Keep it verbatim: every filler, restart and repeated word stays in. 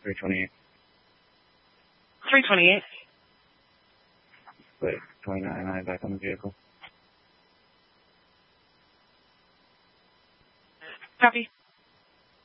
three twenty-eight. three twenty-eight. Wait, twenty-nine, I back on the vehicle. Copy.